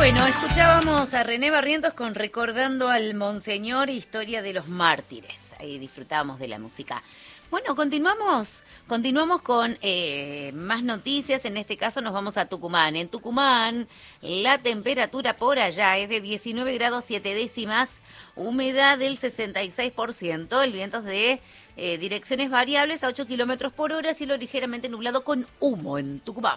Bueno, escuchábamos a René Barrientos con Recordando al Monseñor, historia de los mártires. Ahí disfrutábamos de la música. Bueno, continuamos con más noticias. En este caso nos vamos a Tucumán. En Tucumán, la temperatura por allá es de 19 grados 7 décimas, humedad del 66%, el viento es de direcciones variables a 8 kilómetros por hora, cielo ligeramente nublado con humo en Tucumán.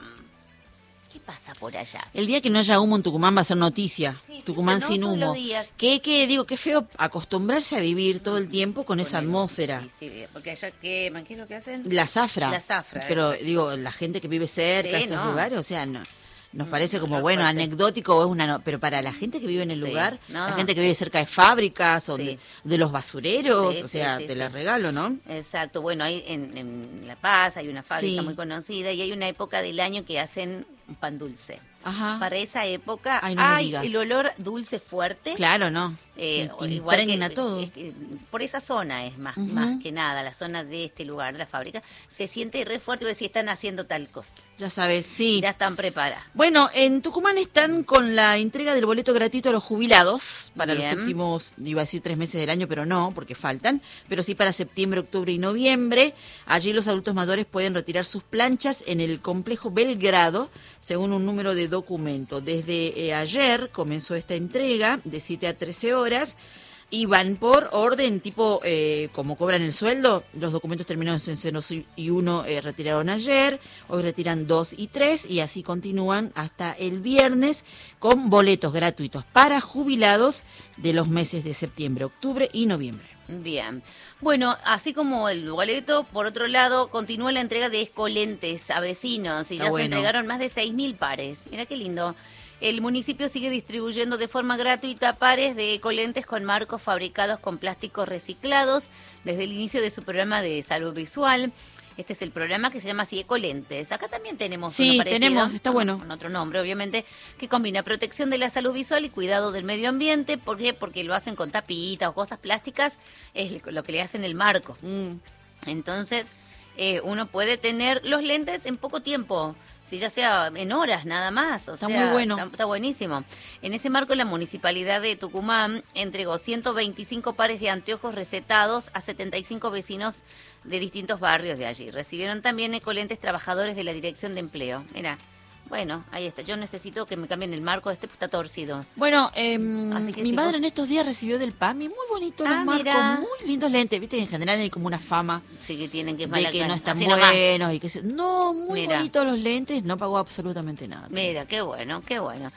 ¿Qué pasa por allá? El día que no haya humo en Tucumán va a ser noticia. Sí, Tucumán no, sin todos humo. los días. Qué feo acostumbrarse a vivir todo el tiempo con esa atmósfera. Sí, porque allá queman, ¿qué es lo que hacen? La zafra. La zafra. Pero exacto. digo, la gente que vive cerca, Sí, esos no. lugares, o sea, nos parece como, no, bueno, fuerte. anecdótico, es pero para la gente que vive en el Sí, lugar, no. la gente que vive cerca de fábricas o Sí. de los basureros, Sí, o sea, sí, te sí, la sí. regalo, ¿no? Exacto, bueno, hay en La Paz hay una fábrica Sí. muy conocida y hay una época del año que hacen un pan dulce. Ajá. Para esa época Ay, no me hay digas. el olor dulce fuerte. Claro, ¿no? Te Igual impregna todo. Por esa zona es más que nada, la zona de este lugar, de la fábrica, se siente re fuerte porque si están haciendo tal cosa. Ya sabes, sí. Ya están preparadas. Bueno, en Tucumán están con la entrega del boleto gratuito a los jubilados para Bien. los últimos, iba a decir 3 meses del año, pero no, porque faltan, pero sí para septiembre, octubre y noviembre. Allí los adultos mayores pueden retirar sus planchas en el complejo Belgrado, según un número de documento. Desde ayer comenzó esta entrega de 7 a 13 horas. Y van por orden, tipo, como cobran el sueldo, los documentos terminados en 0 y 1 retiraron ayer, hoy retiran 2 y 3, y así continúan hasta el viernes con boletos gratuitos para jubilados de los meses de septiembre, octubre y noviembre. Bien. Bueno, así como el boleto, por otro lado, continúa la entrega de escolentes a vecinos y Está ya se bueno. entregaron más de 6.000 pares. Mira qué lindo. El municipio sigue distribuyendo de forma gratuita pares de ecolentes con marcos fabricados con plásticos reciclados desde el inicio de su programa de salud visual. Este es el programa que se llama así Ecolentes. Acá también tenemos Sí, uno parecido, tenemos, está bueno. con otro nombre, obviamente, que combina protección de la salud visual y cuidado del medio ambiente. ¿Por qué? Porque lo hacen con tapitas o cosas plásticas, es lo que le hacen el marco. Entonces, uno puede tener los lentes en poco tiempo, si ya sea en horas nada más. Está muy bueno. Está buenísimo. En ese marco, la Municipalidad de Tucumán entregó 125 pares de anteojos recetados a 75 vecinos de distintos barrios de allí. Recibieron también ecolentes trabajadores de la Dirección de Empleo. Mira, bueno, ahí está. Yo necesito que me cambien el marco, porque está torcido. Bueno, Así que mi si madre vos- en estos días recibió del PAMI muy bonitos los marcos, mira. muy lindos lentes, viste, en general hay como una fama Sí que tienen que de que no están así nomás. buenos y que no, muy Mira. bonitos los lentes, no pagó absolutamente nada. Mira, qué bueno, qué bueno.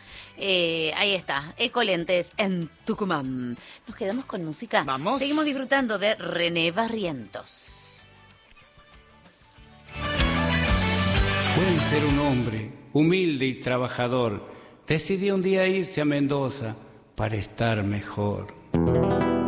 Ahí está, Ecolentes en Tucumán. Nos quedamos con música. Vamos. Seguimos disfrutando de René Barrientos. Puede ser un hombre humilde y trabajador. Decidió un día irse a Mendoza para estar mejor.